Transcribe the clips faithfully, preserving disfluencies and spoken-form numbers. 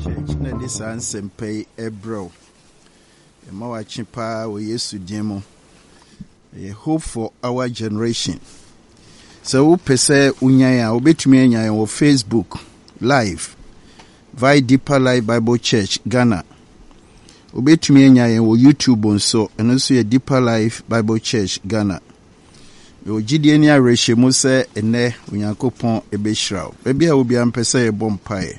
Church na this ansempei ebro. Ema wa chipa we Yesu demo. A hope for our generation. So wo pese unyaya obetumi anya on Facebook live via Deeper Life Bible Church Ghana. Obetumi anya on YouTube onso eno so ye Deeper Life Bible Church Ghana. Yo gidie ni areshe mu se ene Onyankopon ebehirawo. Bebia obi ampese ye bompae.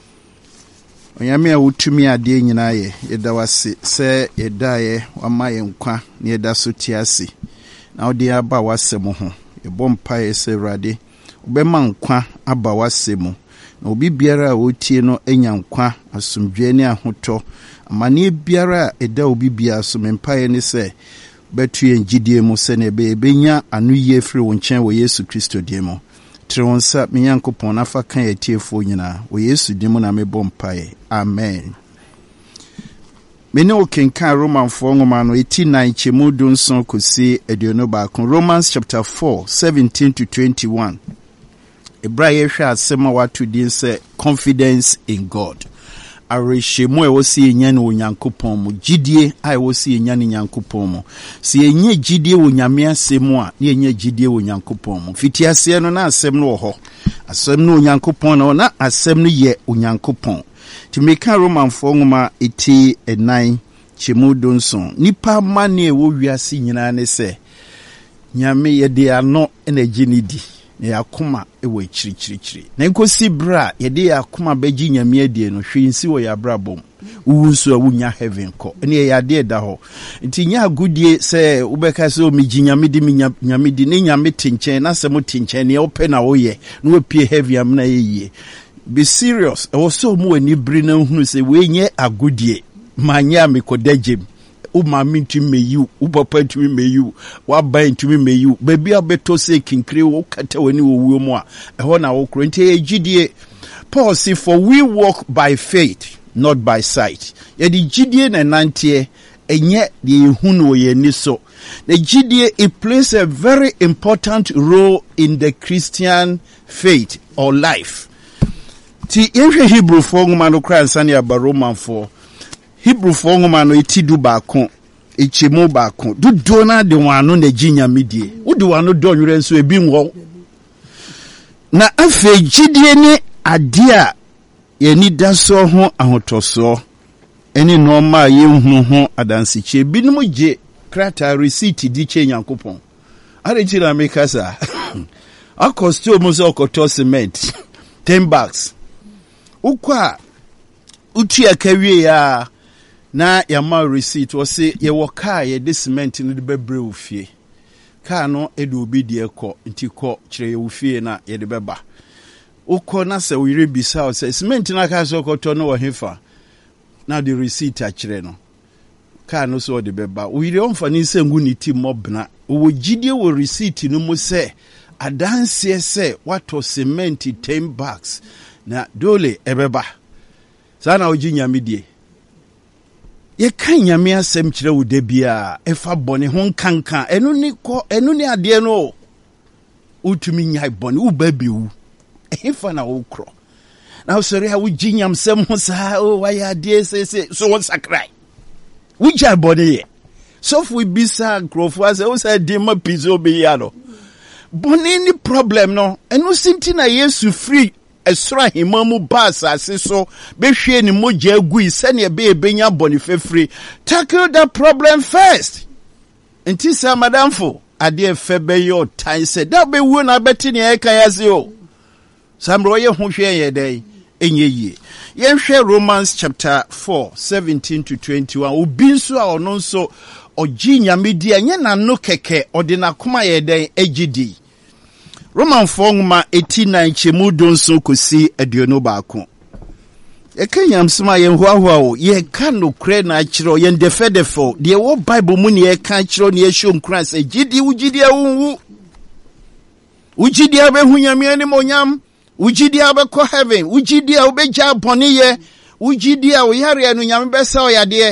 Onyame a wutumi ade nyina ye yeda wase se yeda ye wama ye nkwa ne yeda so tiase. Na odi aba wasem ho. Ye bompae se Awurade obema nkwa aba wasem. Na obi biara a wotie no enya nkwa asomdwe ne ahoto. Amane biara eda obi bia so mempae ne se betu ye ngidie mu se ne be benya anu ye firi wo nchen wo Yesu Kristo die mu. Tronsa Nyankopon afa kan etiefo nyina wo Yesu di mu na me bompae. Amen. Mene okenkan Romanfo ngoma no eighty-nine chemu dunson kosi aduonu baako. Romans chapter four seventeen to twenty-one. Ebraye hwa asema watu din se confidence in God. Areshemu e wosi enya ne Onyankopon mu gidie ai wosi enya ne Nyankopon mu si enye gidie wo Nyame asemu a ne enye gidie wo Nyankopon mu fitiase no na asem no ho asem no Onyankopon no na asem no ye Onyankopon timeka Romanfo ngoma eighty-nine chemu donson nipa mane e wo wiase nyina ne se Nyame ye de ano na ginidi ne akoma e wo chirichirichiri na nkosi bra ye de akoma bagi Nyame adie no hwensi wo ya brabom uwunso a wunya heaven ko ne ya de da ho nti nya agudie se ubeka se o migi Nyame di Nyame di ne Nyame tinchen na se mo tinchen ne ope na wo ye no opie heavy am na ye. Be serious e wo so mo ani bri na hunu se we nye agudie manya mekodajem o ma mintumi meyu o papa ntumi meyu wa ban ntumi meyu baby abeto se kinkire wo kata wani wo wuo mu a eho na wo kro nti ejidie Paul say for we walk by faith not by sight. Ye di gidie na nantie enye de ehunu ye ni so. The gidie it plays a very important role in the Christian faith or life. Ti ehwe Hebrew fo ngoma no kra nsane aba Roman fo Hebrew fo ngoma no etidu baako echemu baako dudo na de wano na ginyame die wodi wano do nwere nso ebi nwo na afa gidie ni ade a ye ni daso ho ahotoso eni no ma ye hu ho adansiche binum je krata receipt di che Nyankopon are chira mekasa akosto mo so okoto cement ten bags ukwa utu akawie ya na yama receipt wo se ye wo car ye de cement no de bebre ofie car no e de obi de ekọ nti kọ kire ye ofie na ye de beba ukọ na se we rebisa o se cement na ka so okoto no wo hefa na the receipt a kire no car no so de beba we re onfa ni se ngu ni ti mobna wo gidie wo receipt no mu se adanse se wato cement ten bags na dole ebeba sana oji Nyame die ye kan Nyame asem kire wo de bia efa bone ho kankan enu ni ko enu ni ade no utumi nyai bone wo babiwu efa na wo kro na sorry ha wo ji Nyam sem ho sa o wa ya ade se se so won sakrai wo ja bone ye so fu bisa grofo ase wo sa de ma pizo be ya no bone ni problem no enu sinti na Yesu free esra himamu bas asiso behwe ni moja agui sene be ebenya boni fefri. Tackle that problem first. Nti sa madamfo ade efebe yo tan se da be wu na beti ne eka yase o samro ye ho hwe ye dai enye yie ye hwe Romans chapter four seventeen to twenty-one obi nso a ono nso ogi Nyame di anye na no keke ode na koma ye dai agidi. Roman Fongma eighty-nine chemu donso kosi aduonu baako. E kanyam sma ye hwahwa o ye ka no kre na akiro ye ndefedefo de wo Bible mu ne ye ka akiro ne ye show nkran se gidi ugidi awunwu ugidi abehu Nyame ani monyam ugidi abekọ heaven ugidi a obeja boni ye ugidi a o yare anu Nyame besa o yade